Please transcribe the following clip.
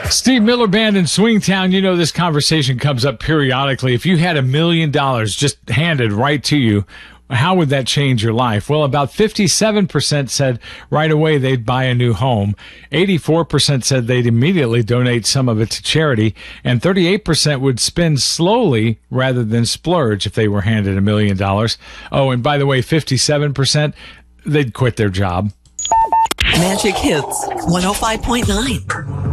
Steve Miller Band in Swingtown. You know, this conversation comes up periodically. If you had $1 million just handed right to you, how would that change your life? Well, about 57% said right away they'd buy a new home. 84% said they'd immediately donate some of it to charity. And 38% would spend slowly rather than splurge if they were handed $1 million. Oh, and by the way, 57%, they'd quit their job. Magic Hits 105.9.